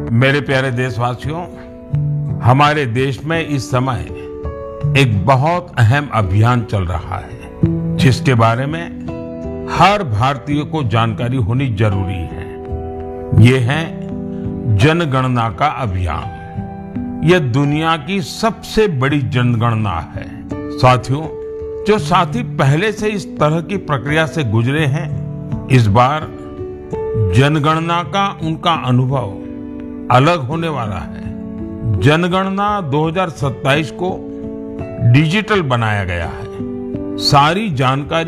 मेरे प्यारे देशवासियों, हमारे देश में इस समय एक बहुत अहम अभियान चल रहा है जिसके बारे में हर भारतीय को जानकारी होनी जरूरी है। ये है जनगणना का अभियान। यह दुनिया की सबसे बड़ी जनगणना है। साथियों, जो साथी पहले से इस तरह की प्रक्रिया से गुजरे हैं, इस बार जनगणना का उनका अनुभव अलग होने वाला है। जनगणना 2027 को डिजिटल बनाया गया है। सारी जानकारी